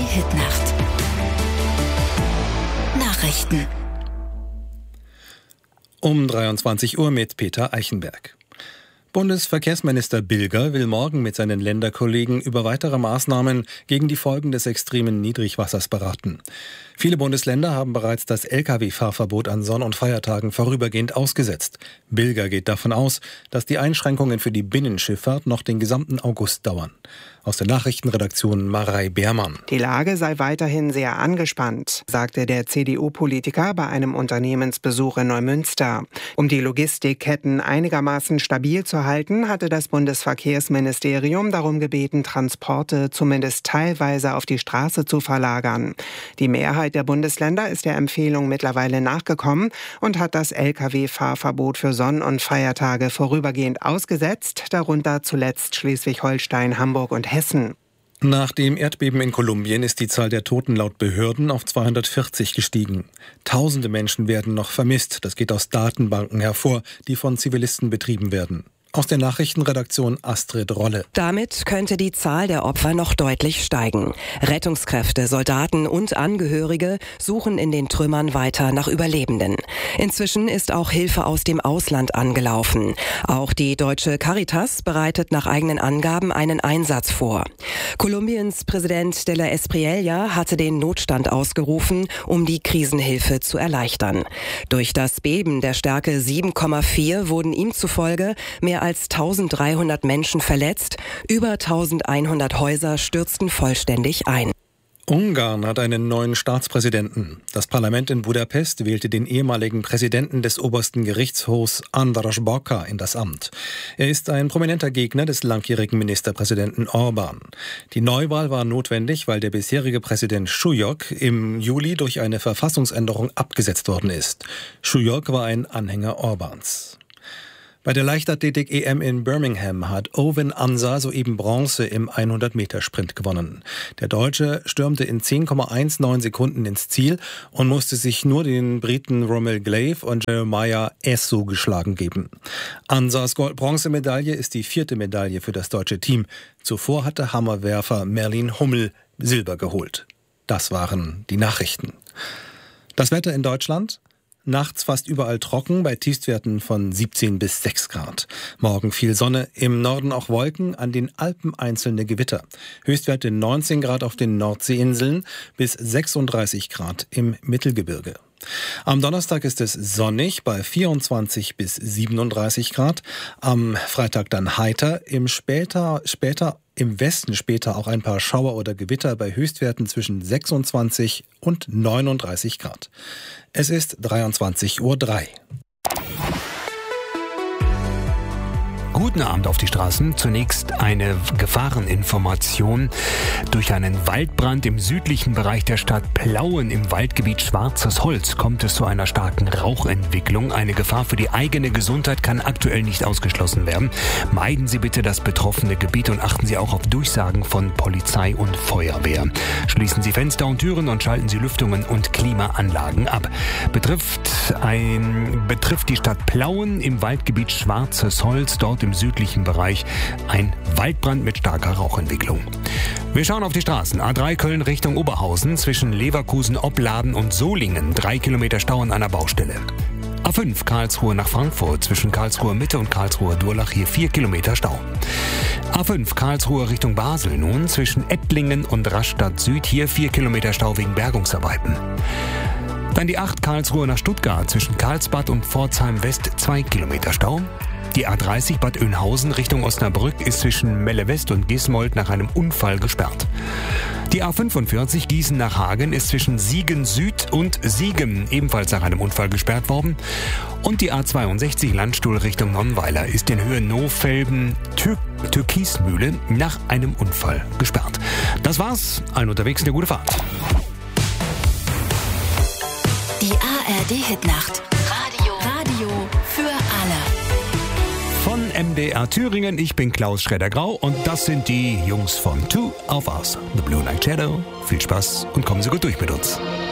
Hitnacht. Nachrichten. Um 23 Uhr mit Peter Eichenberg. Bundesverkehrsminister Bilger will morgen mit seinen Länderkollegen über weitere Maßnahmen gegen die Folgen des extremen Niedrigwassers beraten. Viele Bundesländer haben bereits das Lkw-Fahrverbot an Sonn- und Feiertagen vorübergehend ausgesetzt. Bilger geht davon aus, dass die Einschränkungen für die Binnenschifffahrt noch den gesamten August dauern. Aus der Nachrichtenredaktion Marei Beermann. Die Lage sei weiterhin sehr angespannt, sagte der CDU-Politiker bei einem Unternehmensbesuch in Neumünster. Um die Logistikketten einigermaßen stabil zu halten, hatte das Bundesverkehrsministerium darum gebeten, Transporte zumindest teilweise auf die Straße zu verlagern. Die Mehrheit der Bundesländer ist der Empfehlung mittlerweile nachgekommen und hat das Lkw-Fahrverbot für Sonn- und Feiertage vorübergehend ausgesetzt, darunter zuletzt Schleswig-Holstein, Hamburg und Hessen. Nach dem Erdbeben in Kolumbien ist die Zahl der Toten laut Behörden auf 240 gestiegen. Tausende Menschen werden noch vermisst. Das geht aus Datenbanken hervor, die von Zivilisten betrieben werden. Aus der Nachrichtenredaktion Astrid Rolle. Damit könnte die Zahl der Opfer noch deutlich steigen. Rettungskräfte, Soldaten und Angehörige suchen in den Trümmern weiter nach Überlebenden. Inzwischen ist auch Hilfe aus dem Ausland angelaufen. Auch die deutsche Caritas bereitet nach eigenen Angaben einen Einsatz vor. Kolumbiens Präsident de la Espriella hatte den Notstand ausgerufen, um die Krisenhilfe zu erleichtern. Durch das Beben der Stärke 7,4 wurden ihm zufolge mehr als 1300 Menschen verletzt, über 1100 Häuser stürzten vollständig ein. Ungarn hat einen neuen Staatspräsidenten. Das Parlament in Budapest wählte den ehemaligen Präsidenten des obersten Gerichtshofs András Bokar in das Amt. Er ist ein prominenter Gegner des langjährigen Ministerpräsidenten Orbán. Die Neuwahl war notwendig, weil der bisherige Präsident Súlyog im Juli durch eine Verfassungsänderung abgesetzt worden ist. Súlyog war ein Anhänger Orbáns. Bei der Leichtathletik-EM in Birmingham hat Owen Ansah soeben Bronze im 100-Meter-Sprint gewonnen. Der Deutsche stürmte in 10,19 Sekunden ins Ziel und musste sich nur den Briten Rommel Glaive und Jeremiah Esso geschlagen geben. Ansahs Gold-Bronzemedaille ist die 4. Medaille für das deutsche Team. Zuvor hatte Hammerwerfer Merlin Hummel Silber geholt. Das waren die Nachrichten. Das Wetter in Deutschland? Nachts fast überall trocken, bei Tiefstwerten von 17 bis 6 Grad. Morgen viel Sonne, im Norden auch Wolken, an den Alpen einzelne Gewitter. Höchstwerte 19 Grad auf den Nordseeinseln bis 36 Grad im Mittelgebirge. Am Donnerstag ist es sonnig bei 24 bis 37 Grad. Am Freitag dann heiter, im Westen später auch ein paar Schauer oder Gewitter bei Höchstwerten zwischen 26 und 39 Grad. Es ist 23:03 Uhr. Guten Abend auf die Straßen. Zunächst eine Gefahreninformation. Durch einen Waldbrand im südlichen Bereich der Stadt Plauen im Waldgebiet Schwarzes Holz kommt es zu einer starken Rauchentwicklung. Eine Gefahr für die eigene Gesundheit kann aktuell nicht ausgeschlossen werden. Meiden Sie bitte das betroffene Gebiet und achten Sie auch auf Durchsagen von Polizei und Feuerwehr. Schließen Sie Fenster und Türen und schalten Sie Lüftungen und Klimaanlagen ab. Betrifft die Stadt Plauen im Waldgebiet Schwarzes Holz, dort im südlichen Bereich ein Waldbrand mit starker Rauchentwicklung. Wir schauen auf die Straßen. A3 Köln Richtung Oberhausen zwischen Leverkusen, Opladen und Solingen. 3 Kilometer Stau an einer Baustelle. A5 Karlsruhe nach Frankfurt zwischen Karlsruhe Mitte und Karlsruhe Durlach hier 4 Kilometer Stau. A5 Karlsruhe Richtung Basel nun zwischen Ettlingen und Rastatt Süd hier 4 Kilometer Stau wegen Bergungsarbeiten. Dann die 8 Karlsruhe nach Stuttgart zwischen Karlsbad und Pforzheim West 2 Kilometer Stau. Die A30 Bad Oeynhausen Richtung Osnabrück ist zwischen Melle West und Gismold nach einem Unfall gesperrt. Die A45 Gießen nach Hagen ist zwischen Siegen Süd und Siegen ebenfalls nach einem Unfall gesperrt worden. Und die A62 Landstuhl Richtung Nonnweiler ist in Höhe Nohfelben Türkismühle nach einem Unfall gesperrt. Das war's. Allen unterwegs eine gute Fahrt. Die ARD Hitnacht. Radio für alle. Von MDR Thüringen, ich bin Klaus Schredder-Grau und das sind die Jungs von Two of Us, The Blue Night Shadow. Viel Spaß und kommen Sie gut durch mit uns.